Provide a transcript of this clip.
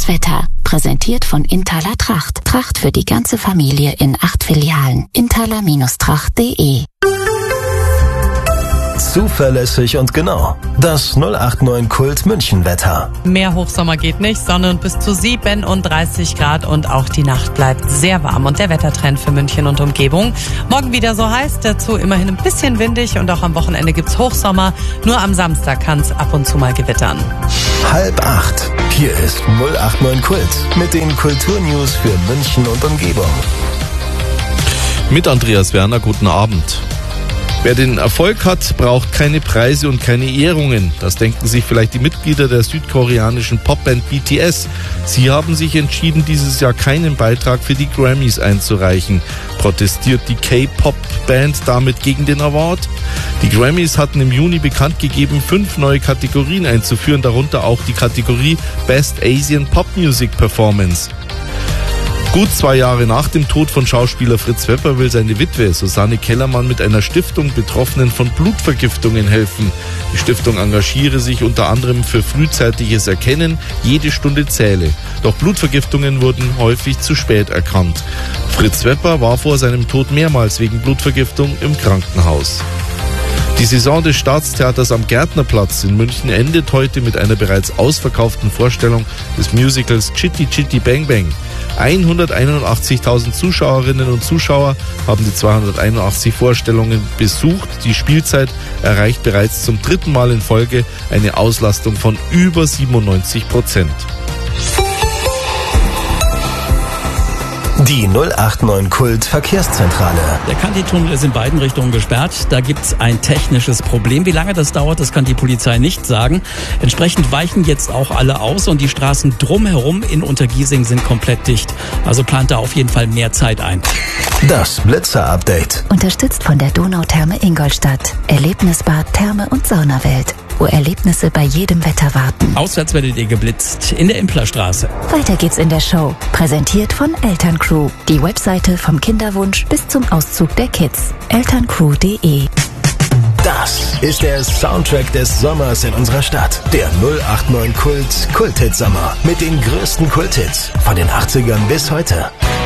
Das Wetter. Präsentiert von Inthaler Tracht. Tracht für die ganze Familie in 8 Filialen. Inthaler-Tracht.de. Zuverlässig und genau. Das 089 Kult München Wetter. Mehr Hochsommer geht nicht, Sonne und bis zu 37 Grad und auch die Nacht bleibt sehr warm. Und der Wettertrend für München und Umgebung. Morgen wieder so heiß, dazu immerhin ein bisschen windig und auch am Wochenende gibt's Hochsommer. Nur am Samstag kann's ab und zu mal gewittern. 7:30. Hier ist 089 Kult mit den Kulturnews für München und Umgebung. Mit Andreas Werner, guten Abend. Wer den Erfolg hat, braucht keine Preise und keine Ehrungen. Das denken sich vielleicht die Mitglieder der südkoreanischen Popband BTS. Sie haben sich entschieden, dieses Jahr keinen Beitrag für die Grammys einzureichen. Protestiert die K-Pop-Band damit gegen den Award? Die Grammys hatten im Juni bekannt gegeben, 5 neue Kategorien einzuführen, darunter auch die Kategorie Best Asian Pop Music Performance. Gut 2 Jahre nach dem Tod von Schauspieler Fritz Wepper will seine Witwe Susanne Kellermann mit einer Stiftung Betroffenen von Blutvergiftungen helfen. Die Stiftung engagiere sich unter anderem für frühzeitiges Erkennen, jede Stunde zähle. Doch Blutvergiftungen wurden häufig zu spät erkannt. Fritz Wepper war vor seinem Tod mehrmals wegen Blutvergiftung im Krankenhaus. Die Saison des Staatstheaters am Gärtnerplatz in München endet heute mit einer bereits ausverkauften Vorstellung des Musicals Chitty Chitty Bang Bang. 181.000 Zuschauerinnen und Zuschauer haben die 281 Vorstellungen besucht. Die Spielzeit erreicht bereits zum 3. Mal in Folge eine Auslastung von über 97%. Die 089 Kult Verkehrszentrale. Der Kanti-Tunnel ist in beiden Richtungen gesperrt. Da gibt's ein technisches Problem. Wie lange das dauert, das kann die Polizei nicht sagen. Entsprechend weichen jetzt auch alle aus und die Straßen drumherum in Untergiesing sind komplett dicht. Also plant da auf jeden Fall mehr Zeit ein. Das Blitzer-Update. Unterstützt von der Donautherme Ingolstadt. Erlebnisbad, Therme und Saunawelt, wo Erlebnisse bei jedem Wetter warten. Auswärts werdet ihr geblitzt in der Implerstraße. Weiter geht's in der Show. Präsentiert von Elterncrew. Die Webseite vom Kinderwunsch bis zum Auszug der Kids. Elterncrew.de. Das ist der Soundtrack des Sommers in unserer Stadt. Der 089 Kult Kulthit Sommer mit den größten Kulthits von den 80ern bis heute.